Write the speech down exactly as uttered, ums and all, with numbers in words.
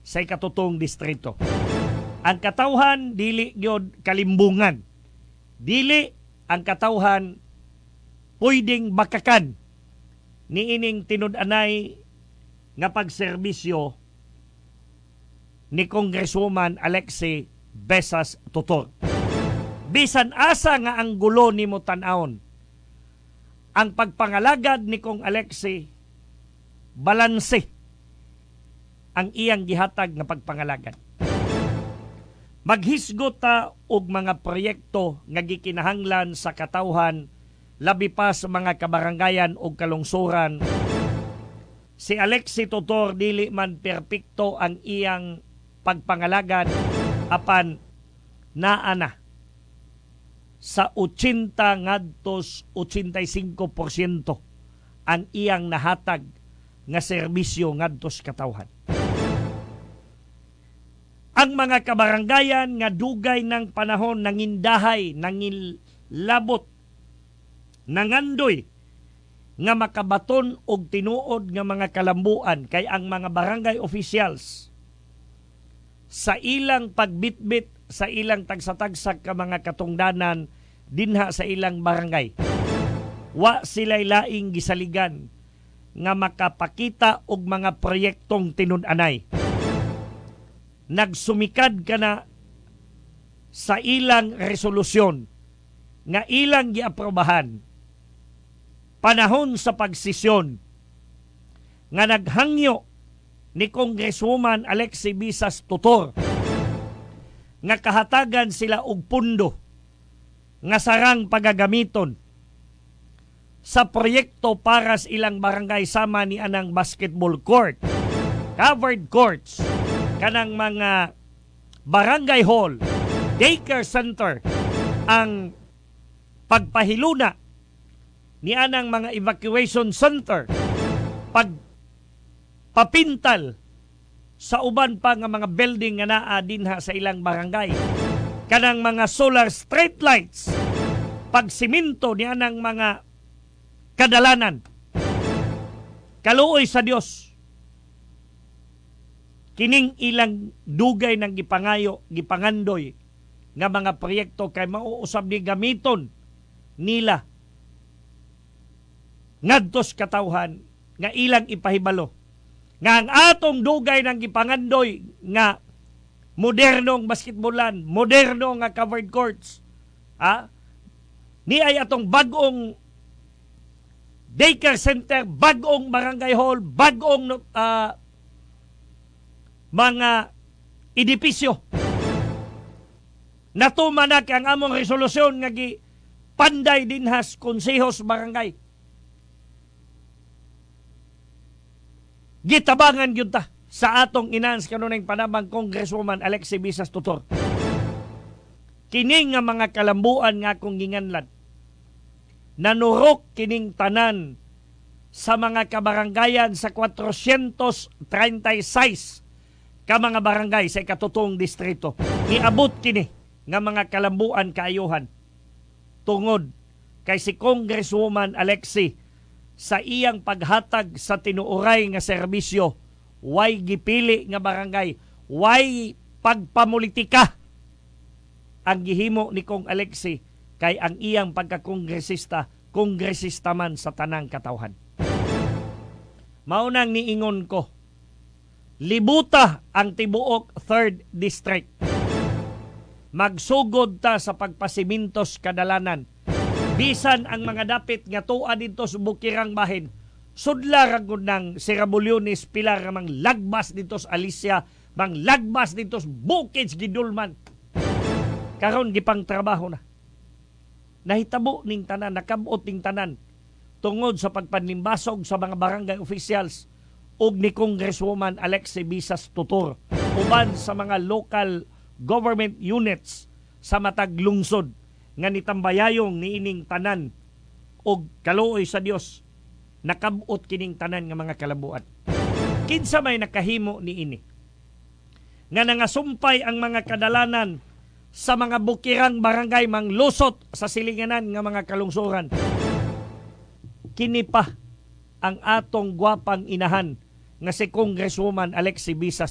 sa ikatutong distrito. Ang katawhan dili gyud kalimbungan. Dili ang katawhan pwedeng bakakan niining tinud-anay nga pagserbisyo ni Congresswoman Alexy Besas Tutor. Bisan asa nga ang gulo nimo tan-awon, ang pagpangalagad ni Kong Alexy balanse ang iyang gihatag nga pagpangalagad. Maghisgot ta og mga proyekto nga gikinahanglan sa katawhan labi pa sa mga kabarangayan o kalungsuran. Si Alexy Tutor dili man perpekto ang iyang pagpangalagad apan naa na sa eighty ngadtos eighty-five porsyento ang iyang nahatag nga serbisyo ngadtos katawhan. Ang mga kabarangayan nga dugay ng panahon nangindahay, nangilabot, nangandoy nga makabaton og tinuod nga mga kalambuan kay ang mga barangay officials sa ilang pagbitbit sa ilang tagsatagsak ka mga katungdanan dinha sa ilang barangay. Wa sila'y laing gisaligan nga makapakita og mga proyektong tinud-anay. Nagsumikad ka na sa ilang resolusyon nga ilang giaprobahan panahon sa pagsisyon nga naghangyo ni Congresswoman Alexy Besas Tutor nga kahatagan sila og pundo nga sarang pagagamiton sa proyekto para sa ilang barangay sama ni anang basketball court, covered courts, kanang mga barangay hall, daycare center, ang pagpahiluna ni anang mga evacuation center, pagpapintal sa uban pa nga mga building nga naa dinha sa ilang barangay, kanang mga solar street lights, pagsiminto ni anang mga kadalanan. Kaluoy sa Dios, kining ilang dugay ng gipangayo, gipangandoy nga mga proyekto kay mauusab ni gamiton nila ngadtos katawhan nga ilang ipahibalo nga ang atong dugay ng gipangandoy nga modernong basketballan, moderno nga covered courts, ha? Ni ay atong bagong daycare center, bagong barangay hall, bagong uh, mga edipisyo. Natuman na ang among resolusyon nga gi panday dinhas konsehos barangay. Gitabangan gyud ta sa atong inans kanunay panabang Congresswoman Alexy Besas Tutor. Kini nga mga kalambuan nga akong ginganlan, nanurok kining tanan sa mga kabarangayan sa four thirty-six ka mga barangay sa ikatutong distrito. Niabot kini nga mga kalambuan kaayuhan tungod kay si Congresswoman Alexy sa iyang paghatag sa tinuoray nga serbisyo, way gipili nga barangay, way pagpamulitika ang gihimo ni Kong Alexy kay ang iyang pagkakongresista, kongresista man sa tanang katawhan. Maunang niingon ko, libuta ang tibuok third District. Magsugod ta sa pagpasimintos kadalanan. Bisan ang mga dapit nga tuwa dito sa bukirang bahin, sudla ragod ng Sirabulyones, pilar mang lagbas dito sa Alicia, mang lagbas dito sa Bukid, Gidulman. Karon gipang trabaho na. Nahitabo ning tanan, nakabot ning tanan tungod sa pagpanlimbasog sa mga barangay officials ug ni Congresswoman Alexy Besas Tutor uban sa mga local government units sa matag lungsod nga nitambayayong niining tanan og kaluoy sa Dios nakabot kining tanan nga mga kalabuan. Kinsa may nakahimo niini nga nangasumpay ang mga kadalanan sa mga bukirang barangay manglusot sa silinganan nga mga kalungsuran. Kini pa ang atong gwapang inahan nga si Congresswoman Alexy Besas